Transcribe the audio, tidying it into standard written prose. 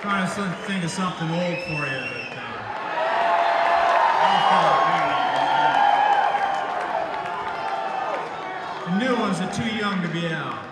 Trying to think of something old for you. The new ones are too young to be out.